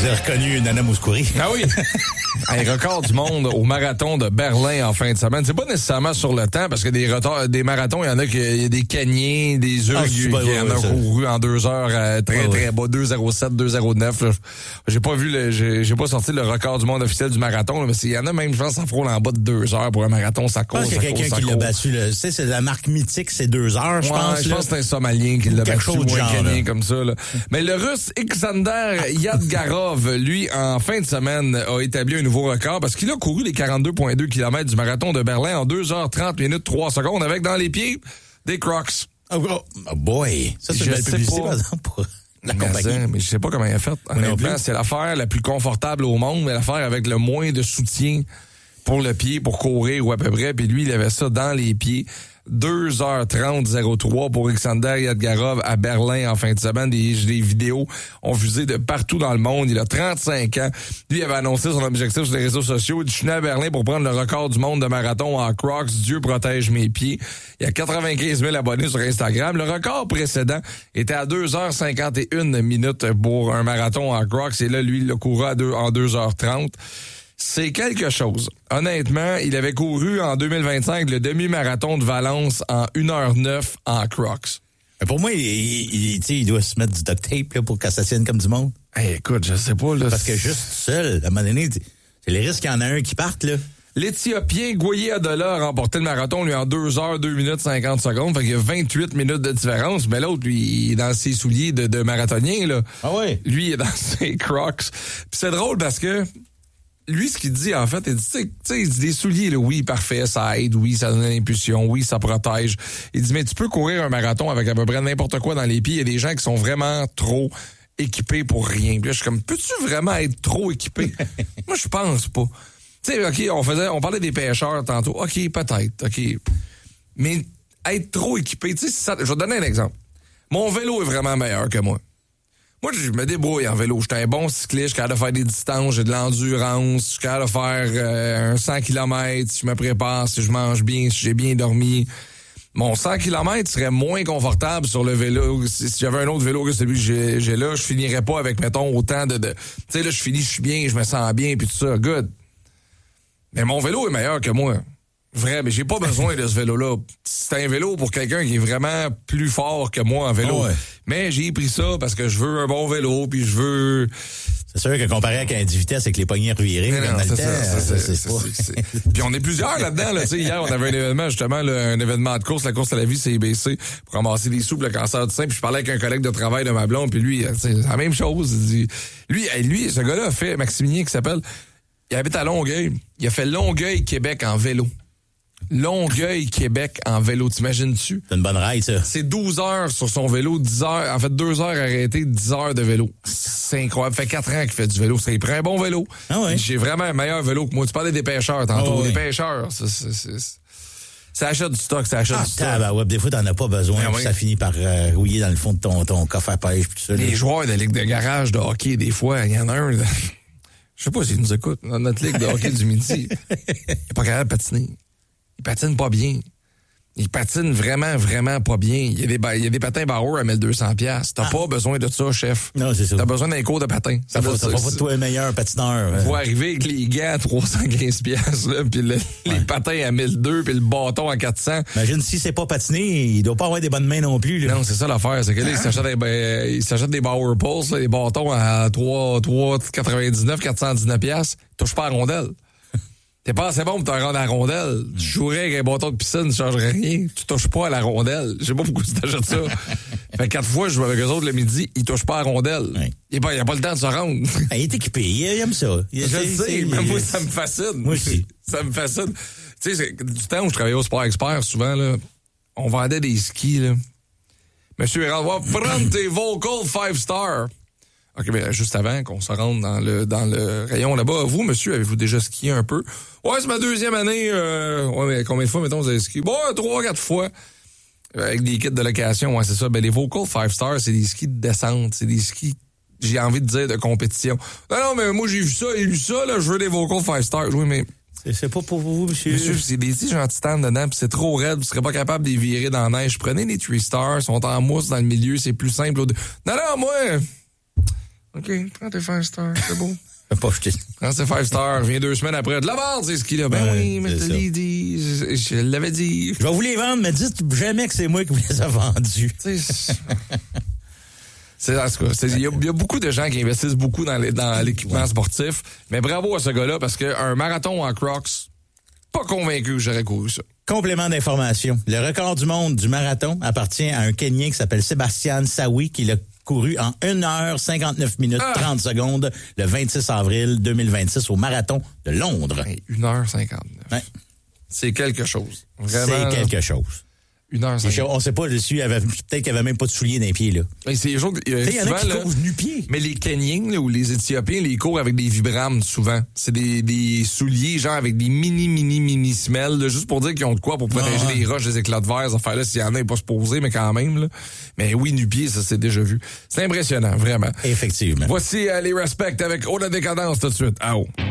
Vous avez reconnu Nana Mouskouri. Ah oui. Un record du monde au marathon de Berlin en fin de semaine. C'est pas nécessairement sur le temps, parce que des marathons, il y en a il y a des Kenyans, des qui en ont couru en 2 heures très bas, 2:07, 2:09. Là. J'ai pas sorti le record du monde officiel du marathon, là, mais il y en a même, je pense, ça frôle en bas de 2 heures pour un marathon, ça court. Je pense qu'il y a quelqu'un qui l'a battu. Tu sais, c'est la marque mythique, c'est 2 heures, je pense. Je pense que c'est un Somalien qui l'a battu, ou un Kenyan comme ça. Là. Mais le Russe Alexander Yadgarov, lui, en fin de semaine, a établi un nouveau record parce qu'il a couru les 42,2 km du marathon de Berlin en 2h30 minutes 3 secondes avec dans les pieds des Crocs. Oh boy! Ça, c'est une belle publicité, par exemple, pour la compagnie. Mais je sais pas comment il a fait. Honnêtement, c'est l'affaire la plus confortable au monde, mais l'affaire avec le moins de soutien pour le pied, pour courir ou à peu près. Puis lui, il avait ça dans les pieds. 2h30.03 pour Alexander Yadgarov à Berlin en fin de semaine. Des vidéos ont fusé de partout dans le monde. Il a 35 ans. Lui, il avait annoncé son objectif sur les réseaux sociaux. Il dit, je suis né à Berlin pour prendre le record du monde de marathon en Crocs. Dieu protège mes pieds. Il y a 95 000 abonnés sur Instagram. Le record précédent était à 2h51 minutes pour un marathon en Crocs. Et là, lui, il l'a couru en 2h30. C'est quelque chose. Honnêtement, il avait couru en 2025 le demi-marathon de Valence en 1h09 en Crocs. Pour moi, il doit se mettre du duct tape là, pour que ça tienne comme du monde. Hey, écoute, je sais pas. Là, parce que juste seul, à un moment donné, c'est les risques qu'il y en a un qui parte. Là. L'Éthiopien Gueye Adola a remporté le marathon, lui, en 2h, 2 minutes 50 secondes. Fait qu'il y a 28 minutes de différence. Mais l'autre, lui, il est dans ses souliers de marathonien. Là. Ah ouais? Lui, il est dans ses Crocs. Puis c'est drôle parce que lui, ce qu'il dit, en fait, il dit, tu sais, il dit des souliers, là, oui, parfait, ça aide, oui, ça donne l'impulsion, oui, ça protège. Il dit, mais tu peux courir un marathon avec à peu près n'importe quoi dans les pieds. Il y a des gens qui sont vraiment trop équipés pour rien. Puis là, je suis comme, peux-tu vraiment être trop équipé? Moi, je pense pas. Tu sais, OK, on parlait des pêcheurs tantôt. OK, peut-être, OK. Mais être trop équipé, tu sais, je vais te donner un exemple. Mon vélo est vraiment meilleur que moi. Moi, je me débrouille en vélo. J'étais un bon cycliste, je suis capable de faire des distances, j'ai de l'endurance, je suis capable de faire un 100 km, si je me prépare, si je mange bien, si j'ai bien dormi. Mon 100 km serait moins confortable sur le vélo. Si j'avais un autre vélo que celui que j'ai là, je finirais pas avec, mettons, autant de... Tu sais, là, je suis bien, je me sens bien, puis tout ça, good. Mais mon vélo est meilleur que moi. Vrai, mais j'ai pas besoin de ce vélo-là. C'est un vélo pour quelqu'un qui est vraiment plus fort que moi en vélo. Oh ouais. Mais j'ai pris ça parce que je veux un bon vélo, puis je veux... C'est sûr que comparé avec un 10 vitesses avec les poignées revirées, Puis on est plusieurs là-dedans. Là. Hier, on avait un événement, justement, un événement de course, la course à la vie CIBC, pour ramasser des sous pour le cancer du sein. Puis je parlais avec un collègue de travail de ma blonde, puis lui, c'est la même chose. Il dit, lui, ce gars-là a fait, Maximilien, qui s'appelle, il habite à Longueuil. Il a fait Longueuil-Québec en vélo. Longueuil-Québec en vélo, t'imagines-tu? C'est une bonne ride, ça. C'est 12 heures sur son vélo, 10 heures, en fait 2 heures arrêtées, 10 heures de vélo. C'est incroyable. Ça fait 4 ans qu'il fait du vélo. Il prend un bon vélo. Ah ouais. J'ai vraiment un meilleur vélo que moi. Tu parlais des pêcheurs tantôt. Ah ouais. Les pêcheurs, ça achète du stock, ça achète du stock. Bah ouais, des fois, t'en as pas besoin. Ah, oui. Ça finit par rouiller dans le fond de ton coffre à pêche. Tout ça, les joueurs de ligue de garage de hockey, des fois, il y en a un... Je sais pas s'il nous écoute. Dans notre ligue de hockey du midi, il est pas capable de patiner. Il patine pas bien. Il patine vraiment, vraiment pas bien. Il y a des patins Bauer à 1200$. T'as pas besoin de ça, chef. Non, c'est ça. T'as besoin d'un cours de patin. Ça va pas de toi un meilleur patineur. Faut arriver avec les gants à 315$, là, puis les patins à 1200$, puis le bâton à 400$. Imagine, si c'est pas patiné, il doit pas avoir des bonnes mains non plus. Là. Non, c'est ça l'affaire. C'est que là, il s'achète des Bauer Pulse, là, des bâtons à 3,99$, 419$. Touche pas à la rondelle. T'es pas assez bon pour te rendre à la rondelle. Tu jouerais avec un bâton de piscine, tu changerais rien. Tu touches pas à la rondelle. Je sais pas pourquoi tu t'achètes ça. Fait 4 fois, je joue avec eux autres le midi, ils touchent pas à la rondelle. Ouais. Il a pas le temps de se rendre. Il est équipé, il aime ça. Je sais, même moi, ça me fascine. Moi aussi. Ça me fascine. Tu sais, du temps où je travaillais au Sport Expert, souvent, là, on vendait des skis, là. Monsieur Hérald, prendre tes Vocal 5 Star. OK, mais juste avant qu'on se rende dans le rayon là-bas, vous, monsieur, avez-vous déjà skié un peu? Ouais, c'est ma 2e année. Ouais, mais combien de fois, mettons, vous avez skié? Bon, 3-4 fois. Avec des kits de location, ouais, c'est ça. Ben, les Vocal 5 Stars, c'est des skis de descente. C'est des skis, j'ai envie de dire, de compétition. Non, mais moi, j'ai vu ça et lu ça, là, je veux des Vocal 5 Stars. Oui, mais... C'est pas pour vous, monsieur. Monsieur, c'est des petits gentils titans dedans, puis c'est trop raide, vous serez pas capable de les virer dans la neige. Prenez les 3 Stars, sont en mousse dans le milieu, c'est plus simple. Non, moi... OK, OK, prends tes 5 stars, c'est beau. Pas jeter. Prends tes 5 stars, viens 2 semaines après. De la vente, c'est ce qu'il a. Ben oui, mais je te l'ai dit. Je l'avais dit. Je vais vous les vendre, mais dites jamais que c'est moi qui vous les a vendus. Il y a beaucoup de gens qui investissent beaucoup dans l'équipement sportif, mais bravo à ce gars-là, parce qu'un marathon en Crocs, pas convaincu que j'aurais couru ça. Complément d'information. Le record du monde du marathon appartient à un Kenyan qui s'appelle Sébastien Sawi, qui l'a couru en 1h59 minutes 30 secondes le 26 avril 2026 au marathon de Londres. 1h59. Ouais. C'est quelque chose. Vraiment, c'est quelque chose. 1h50. On sait pas dessus, peut-être qu'il n'y avait même pas de souliers dans les pieds, là. Mais c'est il y en a qui courent nu-pieds. Mais les Kenyans, là, ou les Éthiopiens, les courent avec des Vibram, souvent. C'est des souliers, genre, avec des mini semelles, là, juste pour dire qu'ils ont de quoi pour protéger les roches des éclats de verre, ces affaires-là, s'il y en a, ils pas se poser, mais quand même, là. Mais oui, nu-pieds, ça, c'est déjà vu. C'est impressionnant, vraiment. Effectivement. Voici les Respect avec Haut la décadence tout de suite. Ah oh.